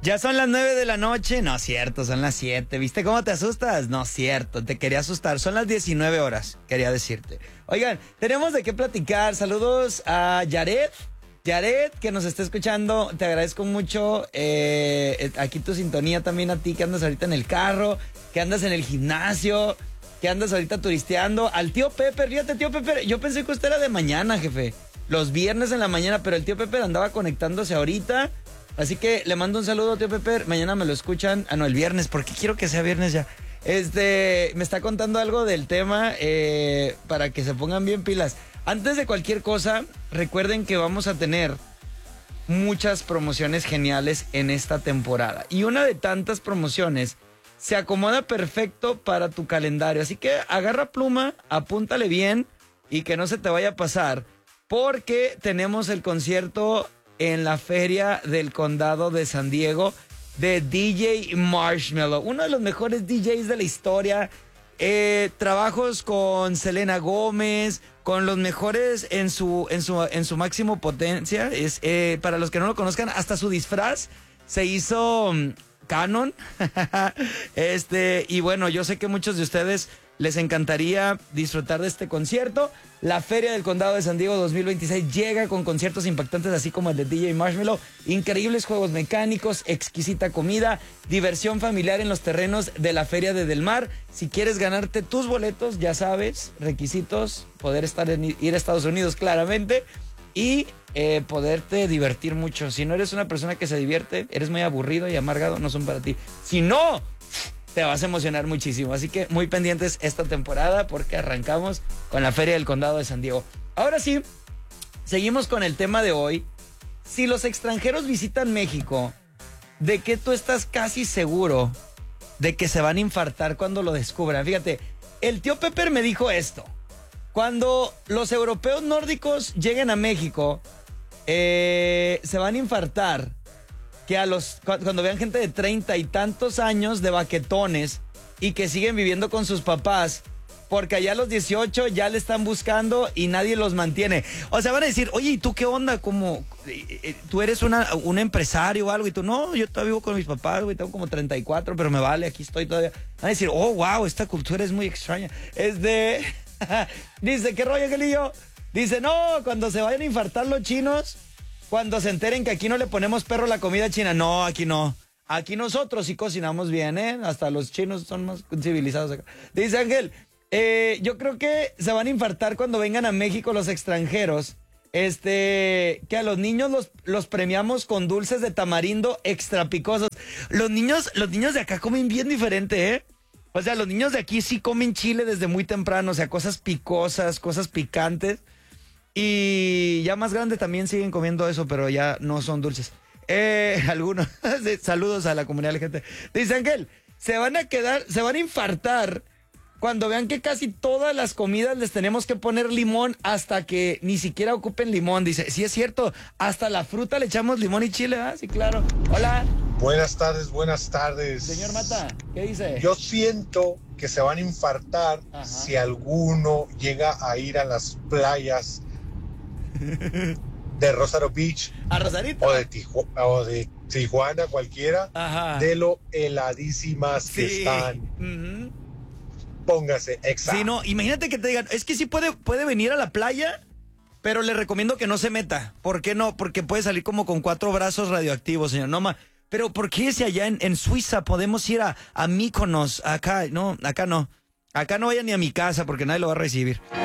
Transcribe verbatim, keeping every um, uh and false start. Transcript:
Ya son las nueve de la noche. No es cierto, son las siete. ¿Viste cómo te asustas? No es cierto, te quería asustar. Son las diecinueve horas, quería decirte. Oigan, tenemos de qué platicar. Saludos a Yaret. Yaret, que nos está escuchando, te agradezco mucho. Eh, aquí tu sintonía también a ti, que andas ahorita en el carro, que andas en el gimnasio, que andas ahorita turisteando. Al tío Pepper, fíjate, tío Pepper, yo pensé que usted era de mañana, jefe. Los viernes en la mañana, pero el tío Pepper andaba conectándose ahorita. Así que le mando un saludo, tío Pepper. Mañana me lo escuchan. Ah, no, el viernes, porque quiero que sea viernes ya. Este, me está contando algo del tema eh, para que se pongan bien pilas. Antes de cualquier cosa, recuerden que vamos a tener muchas promociones geniales en esta temporada. Y una de tantas promociones se acomoda perfecto para tu calendario. Así que agarra pluma, apúntale bien y que no se te vaya a pasar, porque tenemos el concierto en la Feria del Condado de San Diego de D J Marshmello, uno de los mejores D Js de la historia. Eh, trabajos con Selena Gómez, con los mejores en su, en su, en su máximo potencia. Es, eh, para los que no lo conozcan, hasta su disfraz se hizo um, canon. este, y bueno, yo sé que muchos de ustedes les encantaría disfrutar de este concierto. La Feria del Condado de San Diego dos mil veintiséis llega con conciertos impactantes así como el de D J Marshmello, increíbles juegos mecánicos, exquisita comida, diversión familiar en los terrenos de la Feria de Del Mar. Si quieres ganarte tus boletos, ya sabes, requisitos, poder estar en, ir a Estados Unidos claramente y eh, poderte divertir mucho. Si no eres una persona que se divierte, eres muy aburrido y amargado, no son para ti. Si no, te vas a emocionar muchísimo. Así que muy pendientes esta temporada porque arrancamos con la Feria del Condado de San Diego. Ahora sí, seguimos con el tema de hoy. Si los extranjeros visitan México, ¿de qué tú estás casi seguro de que se van a infartar cuando lo descubran? Fíjate, el tío Pepper me dijo esto. Cuando los europeos nórdicos lleguen a México, eh, se van a infartar. Que a los cuando vean gente de treinta y tantos años de baquetones y que siguen viviendo con sus papás, porque allá a los dieciocho ya le están buscando y nadie los mantiene. O sea, van a decir, oye, ¿y tú qué onda? Como, tú eres una, un empresario o algo, y tú, no, yo todavía vivo con mis papás, güey, tengo como treinta y cuatro, pero me vale, aquí estoy todavía. Van a decir, oh, wow, esta cultura es muy extraña. Es de... Dice, ¿qué rollo, Gelillo? Dice, no, cuando se vayan a infartar los chinos, cuando se enteren que aquí no le ponemos perro a la comida china. No, aquí no. Aquí nosotros sí cocinamos bien, ¿eh? Hasta los chinos son más civilizados acá. Dice Ángel, eh, yo creo que se van a infartar cuando vengan a México los extranjeros. Este, que a los niños los, los premiamos con dulces de tamarindo extra picosos. Los niños, los niños de acá comen bien diferente, ¿eh? O sea, los niños de aquí sí comen chile desde muy temprano. O sea, cosas picosas, cosas picantes. Y ya más grande también siguen comiendo eso, pero ya no son dulces. Eh, algunos. Saludos a la comunidad L G B T. Dice Ángel, se van a quedar, se van a infartar cuando vean que casi todas las comidas les tenemos que poner limón hasta que ni siquiera ocupen limón. Dice, sí es cierto, hasta la fruta le echamos limón y chile, ¿ah? Sí, claro. Hola. Buenas tardes, buenas tardes. Señor Mata, ¿qué dice? Yo siento que se van a infartar. Ajá. Si alguno llega a ir a las playas de Rosaro Beach, a Rosarito, o de, Tiju o de Tijuana, cualquiera. Ajá. De lo heladísimas sí. que están. Uh-huh. Póngase, exacto. Sí, no, imagínate que te digan, es que sí puede, puede venir a la playa, pero le recomiendo que no se meta. ¿Por qué no? Porque puede salir como con cuatro brazos radioactivos, señor. No, ma. Pero ¿por qué si allá en, en Suiza podemos ir a, a Mykonos? Acá, no, acá no. Acá no vaya ni a mi casa porque nadie lo va a recibir.